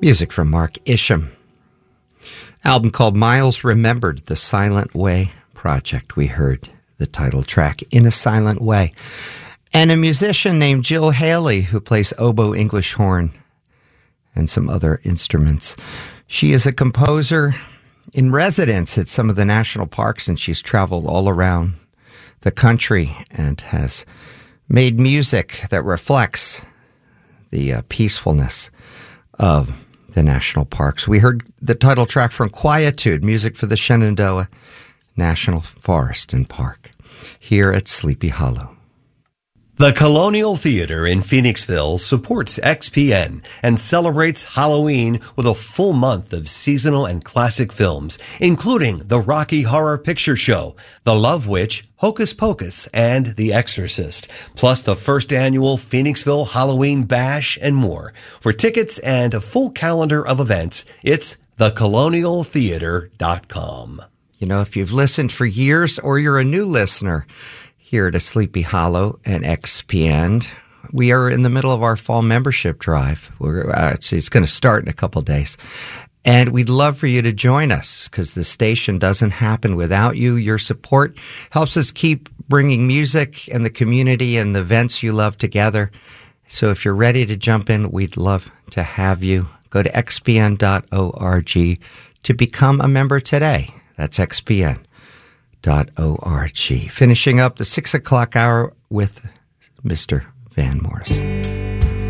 Music from Mark Isham. Album called Miles Remembered, The Silent Way Project. We heard the title track, In a Silent Way. And a musician named Jill Haley who plays oboe, English horn, and some other instruments. She is a composer in residence at some of the national parks, and she's traveled all around the country and has made music that reflects the peacefulness of the national parks. We heard the title track from Quietude, music for the Shenandoah National Forest and Park, here at Sleepy Hollow. The Colonial Theater in Phoenixville supports XPN and celebrates Halloween with a full month of seasonal and classic films, including the Rocky Horror Picture Show, The Love Witch, Hocus Pocus, and The Exorcist, plus the first annual Phoenixville Halloween Bash and more. For tickets and a full calendar of events, it's thecolonialtheater.com. You know, if you've listened for years or you're a new listener here at Sleepy Hollow and XPN, we are in the middle of our fall membership drive. It's going to start in a couple days. And we'd love for you to join us because the station doesn't happen without you. Your support helps us keep bringing music and the community and the events you love together. So if you're ready to jump in, we'd love to have you. Go to xpn.org to become a member today. That's xpn.org. Finishing up the 6 o'clock hour with Mr. Van Morrison.